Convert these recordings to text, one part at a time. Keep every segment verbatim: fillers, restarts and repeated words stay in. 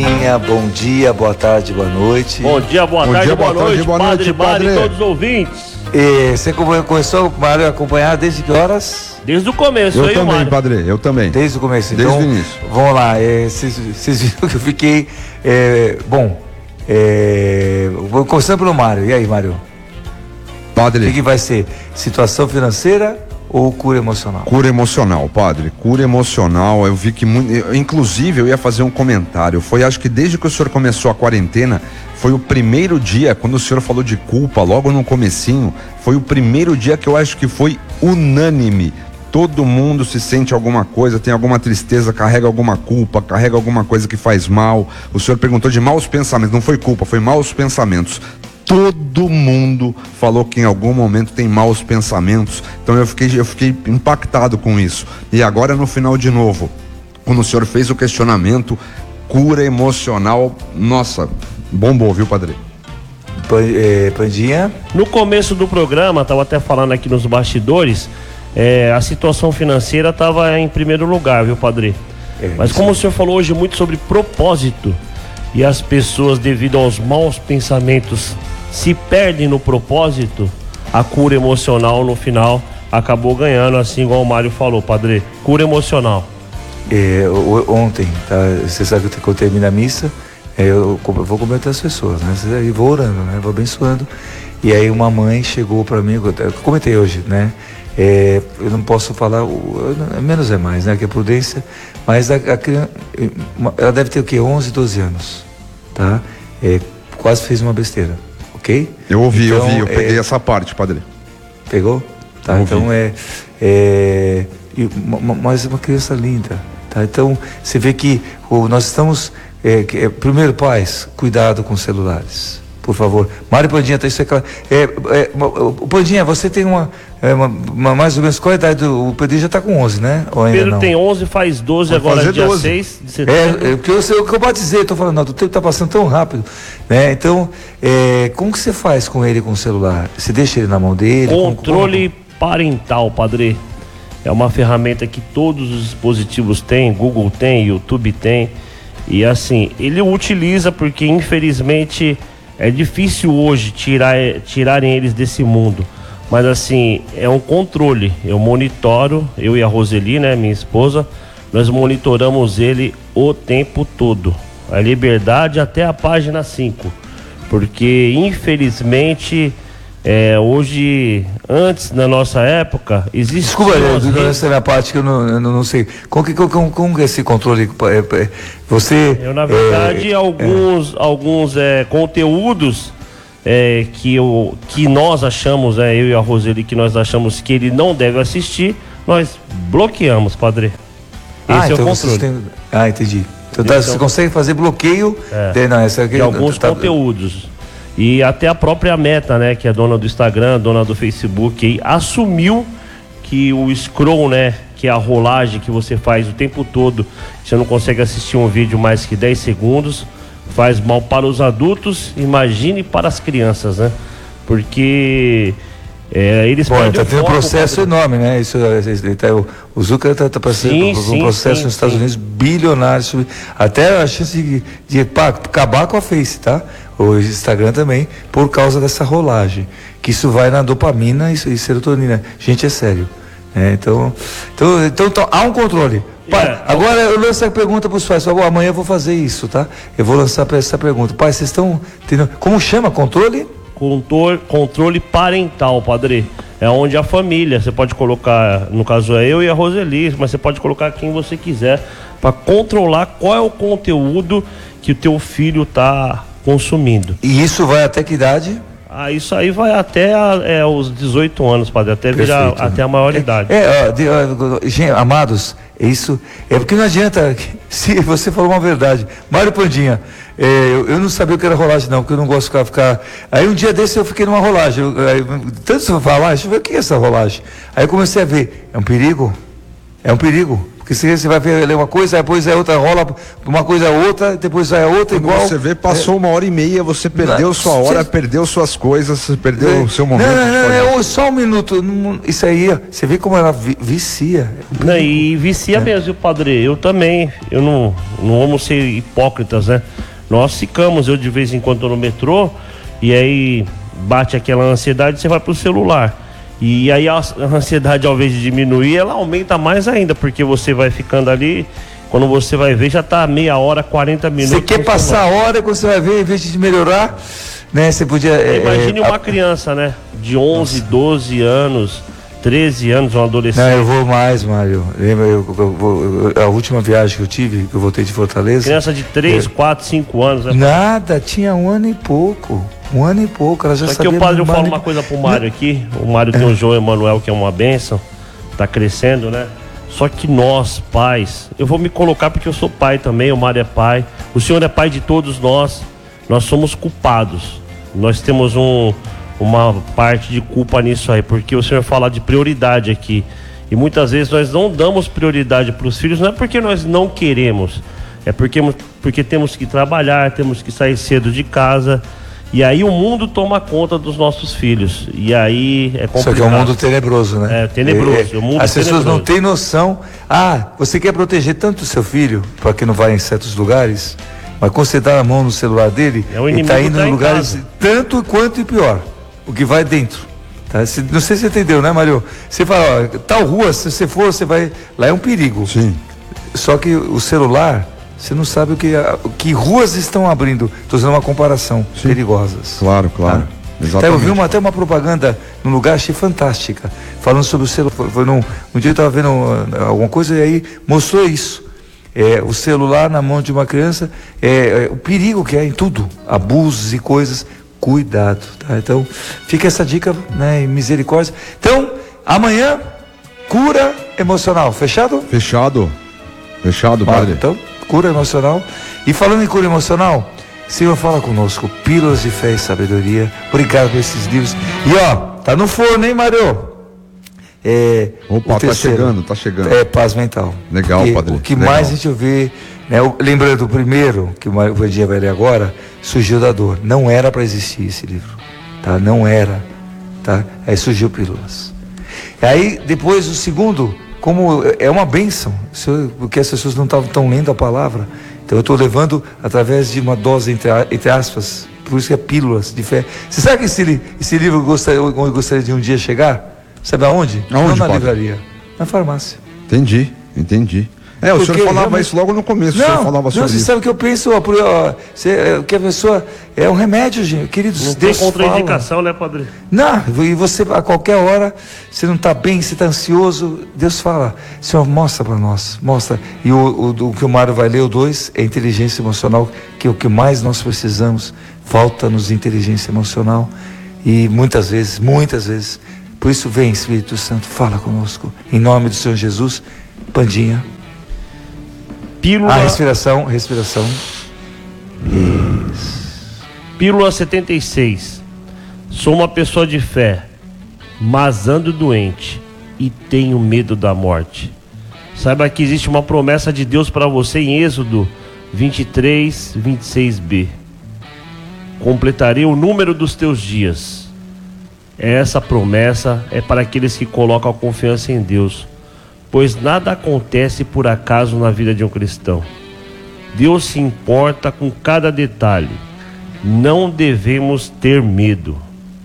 Bom dia, boa tarde, boa noite. Bom dia, boa Bom tarde, dia, boa, boa noite, tarde, boa padre, noite, padre, padre. todos os ouvintes. E você começou, Mário, a acompanhar desde que horas? Desde o começo, Eu aí, também, Mário. padre, eu também. Desde o começo, Desde então. o início. Vamos lá, vocês viram que eu fiquei. É, bom, é, vou começando pelo Mário. E aí, Mário? O Padre, que, que vai ser? Situação financeira ou cura emocional? cura emocional, padre, cura emocional. Eu vi que, muito, eu, inclusive, eu ia fazer um comentário. Foi, acho que desde que o senhor começou a quarentena, foi o primeiro dia, quando o senhor falou de culpa, logo no comecinho, foi o primeiro dia que eu acho que foi unânime. Todo mundo se sente alguma coisa, tem alguma tristeza, carrega alguma culpa, carrega alguma coisa que faz mal. O senhor perguntou de maus pensamentos, não foi culpa, foi maus pensamentos. Todo mundo falou que em algum momento tem maus pensamentos. Então eu fiquei, eu fiquei impactado com isso. E agora no final de novo, quando o senhor fez o questionamento, cura emocional, nossa, bombou, viu, padre? Pandinha? No começo do programa, estava até falando aqui nos bastidores, é, a situação financeira estava em primeiro lugar, viu, padre? É, Mas como sim. o senhor falou hoje muito sobre propósito, e as pessoas, devido aos maus pensamentos, se perdem no propósito, a cura emocional no final acabou ganhando, assim igual o Mário falou, padre. Cura emocional. É, o- ontem, tá? Você sabe que eu termino a missa, é, eu, co- eu vou comentar as pessoas, né? E vou orando, né? Vou abençoando. E aí uma mãe chegou para mim, eu eu comentei hoje, né? É, eu não posso falar, o- eu- menos é mais, né? Que é prudência, mas a, a criança, ela deve ter o quê? onze, doze anos, tá? É, quase fez uma besteira, ok? Eu ouvi, eu Então, ouvi, eu é, peguei essa parte, padre. Pegou? Tá, Ouvi. então é, é e uma- uma- mas é uma criança linda, tá? Então você vê que o, nós estamos, é, que, é, primeiro, pais, cuidado com os celulares, por favor. Mário Pandinha, tá, isso é claro. É, é, o Pandinha, você tem uma, é, uma, uma mais ou menos, qual a idade do, o Pedro já está com onze, né? Ou ainda Pedro não? tem onze, faz doze Vai agora, fazer dia doze. seis de setembro. É, é, porque eu sei o que eu posso dizer, eu tô falando, não, o tempo tá passando tão rápido, né? Então, é, como que você faz com ele com o celular? Você deixa ele na mão dele? Como- Controle parental, padre. É uma ferramenta que todos os dispositivos têm, Google tem, YouTube tem. E assim, ele utiliza porque infelizmente é difícil hoje tirar, tirarem eles desse mundo. Mas assim, é um controle. Eu monitoro, eu e a Roseli, né, minha esposa, nós monitoramos ele o tempo todo. A liberdade até a página cinco. Porque infelizmente é, hoje, antes na nossa época, existe. Desculpa, essa é a minha parte que eu não, eu não, não sei. Como que, como, como que é esse controle? É, é, você. Eu, na verdade, é, alguns, alguns é, conteúdos é, que, eu, que nós achamos, é, eu e a Roseli, que nós achamos que ele não deve assistir, nós bloqueamos, padre. Ah, Esse é o então vocês controle. têm- Ah, entendi. Então, tá, Então- você consegue fazer bloqueio É. de, não, essa aqui, De alguns tá- conteúdos. E até a própria Meta, né, que é dona do Instagram, dona do Facebook, aí, assumiu que o scroll, né, que é a rolagem que você faz o tempo todo, você não consegue assistir um vídeo mais que dez segundos, faz mal para os adultos, imagine para as crianças, né? Porque é, eles Bom, perdem tá o tendo um foco, processo padre. enorme, né? Isso, ele tá, o, o Zucker está tá passando Sim, por um sim, processo sim, nos Estados sim. Unidos bilionário, sobre, até a chance de, de pá, acabar com a Face, tá? O Instagram também, por causa dessa rolagem. Que isso vai na dopamina e, e serotonina. Gente, é sério. É, então, então, então, então, há um controle. Pai, É. agora eu lanço a pergunta para os pais. Falo, amanhã eu vou fazer isso, tá? Eu vou lançar pra essa pergunta. Pai, vocês estão entendendo? Como chama? Controle? Controle, controle parental, padre. É onde a família, você pode colocar, no caso é eu e a Roseli, mas você pode colocar quem você quiser para controlar qual é o conteúdo que o teu filho tá consumindo. E isso vai até que idade? Ah, isso aí vai até a, é, os dezoito anos, padre, até virar Perfeito, até né? a maioridade. É, ó, de, ó, gente, amados, é isso. É porque não adianta. Se você falou uma verdade, Mário Pandinha, é, eu, eu não sabia o que era rolagem, não, porque eu não gosto de ficar. ficar... Aí um dia desse eu fiquei numa rolagem. Eu, aí, tanto você falar, deixa eu ver o que é essa rolagem. Aí eu comecei a ver, é um perigo? É um perigo. Porque Porque você, você vai ver ler uma coisa, depois é outra, rola uma coisa outra, depois vai a outra. Quando igual. Você vê, passou é, uma hora e meia, você perdeu não, sua hora, você, perdeu suas coisas, você perdeu é, o seu momento. Não, não, não, não, só um minuto. Isso aí, você vê como ela vicia. Não, e vicia é. mesmo, padre. Eu também. Eu não, não vamos ser hipócritas, né? Nós ficamos, eu de vez em quando tô no metrô, e aí bate aquela ansiedade, você vai pro celular. E aí a ansiedade, ao invés de diminuir, ela aumenta mais ainda, porque você vai ficando ali, quando você vai ver, já tá meia hora, quarenta minutos. Você quer passar a hora, quando você vai ver, em vez de melhorar, né, você podia... É, Imagine é, uma a... criança, né, de onze, nossa. doze anos, treze anos, um adolescente. Não, eu vou mais, Mário. Lembra, eu, eu, eu, a última viagem que eu tive, que eu voltei de Fortaleza... Criança de três, quatro, cinco anos, né? Nada, tinha um ano e pouco. Um ano e pouco, ela já Só sabia... que o padre, eu falo uma coisa pro Mário aqui. O Mário tem o João Emanuel, que é uma bênção, tá crescendo, né? Só que nós, pais, eu vou me colocar porque eu sou pai também, o Mário é pai, o senhor é pai de todos nós, nós somos culpados. Nós temos um, uma parte de culpa nisso aí, porque o senhor fala de prioridade aqui. E muitas vezes nós não damos prioridade para os filhos, não é porque nós não queremos, é porque, porque temos que trabalhar, temos que sair cedo de casa. E aí o mundo toma conta dos nossos filhos. E aí é complicado. Só que é um mundo tenebroso, né? É, tenebroso. É, o mundo as pessoas tenebroso. não têm noção. Ah, você quer proteger tanto o seu filho, para que não vá em certos lugares, mas quando você dá a mão no celular dele, é, ele está indo tá em lugares casa. tanto quanto e pior. O que vai dentro. Tá? Se, não sei se você entendeu, né, Mário? Você fala, ó, tal rua, se você for, você vai... Lá é um perigo. Sim. Só que o celular... Você não sabe o que, que ruas estão abrindo. Estou fazendo uma comparação. Sim. Perigosas. Claro, claro. Tá? Exatamente. Até eu vi uma, até uma propaganda num lugar, achei fantástica, falando sobre o celular. Foi, foi num, um dia eu estava vendo uh, alguma coisa e aí mostrou isso. É, o celular na mão de uma criança, é, é, o perigo que é em tudo. Abusos e coisas. Cuidado. Tá? Então, fica essa dica, né, em misericórdia. Então, amanhã, cura emocional. Fechado? Fechado. Fechado, padre. Então, cura emocional. E falando em cura emocional, Senhor, fala conosco. Pílulas de fé e sabedoria. Obrigado por esses livros. E ó, tá no forno, hein, Mário? É, Opa, tá chegando, tá chegando. É paz mental. Legal, e, padre. O que Legal. mais a gente vê, né, o, lembrando o primeiro, que o Vandinha vai ler agora, surgiu da dor. Não era para existir esse livro. Tá? Não era. Tá? Aí surgiu Pílulas. Aí, depois, o segundo... Como é uma bênção, porque as pessoas não estavam lendo a palavra. Então eu estou levando através de uma dose, entre, entre aspas, por isso que é Pílulas de Fé. Você sabe que esse, esse livro eu gostaria, eu gostaria de um dia chegar? Sabe aonde? Aonde, não na padre? livraria, na farmácia. Entendi, entendi. É, o porque senhor falava realmente... isso logo no começo, não, o senhor falava sobre não, você isso. sabe o que eu penso, ó, ó, você, que a pessoa é um remédio, gente, queridos, não Deus tem contraindicação, fala. Né, padre? Não, e você a qualquer hora, você não está bem, você está ansioso, Deus fala, Senhor, mostra para nós, mostra. E o, o, o que o Mário vai ler, o dois, é inteligência emocional, que é o que mais nós precisamos, falta-nos inteligência emocional, e muitas vezes, muitas vezes, por isso vem, Espírito Santo, fala conosco, em nome do Senhor Jesus. Pandinha. Pílula... Ah, respiração, respiração. Isso. Pílula setenta e seis. Sou uma pessoa de fé, mas ando doente e tenho medo da morte. Saiba que existe uma promessa de Deus para você em Êxodo vinte e três, vinte e seis b. Completarei o número dos teus dias. Essa promessa é para aqueles que colocam a confiança em Deus, pois nada acontece por acaso na vida de um cristão. Deus se importa com cada detalhe. Não devemos ter medo.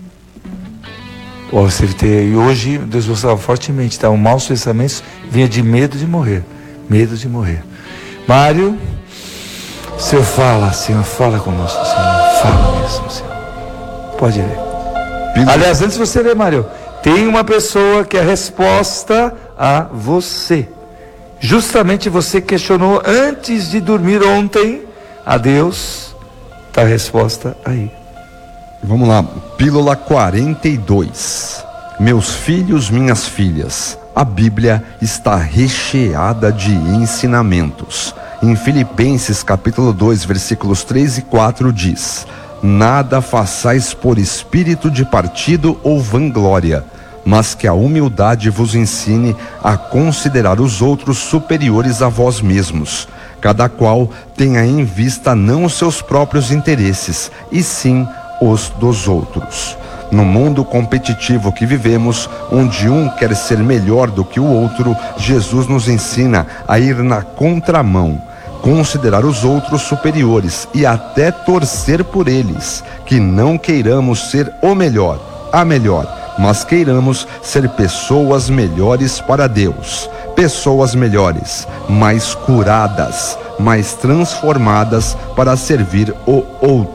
Oh, você tem, e hoje Deus mostrava fortemente, tá? Um maus pensamentos vinha de medo de morrer. Medo de morrer. Mário, Senhor fala, Senhor, fala conosco, Senhor. Fala mesmo, Senhor. Pode ler. Pílula. Aliás, antes de você ler, Mário, tem uma pessoa que é a resposta a você. Justamente você questionou antes de dormir ontem a Deus. Está a resposta aí. Vamos lá, Pílula quarenta e dois. Meus filhos, minhas filhas, a Bíblia está recheada de ensinamentos. Em Filipenses capítulo dois, versículos três e quatro diz: nada façais por espírito de partido ou vanglória, mas que a humildade vos ensine a considerar os outros superiores a vós mesmos. Cada qual tenha em vista não os seus próprios interesses, e sim os dos outros. No mundo competitivo que vivemos, onde um quer ser melhor do que o outro, Jesus nos ensina a ir na contramão, considerar os outros superiores e até torcer por eles, que não queiramos ser o melhor, a melhor, mas queiramos ser pessoas melhores para Deus, pessoas melhores, mais curadas, mais transformadas para servir o outro.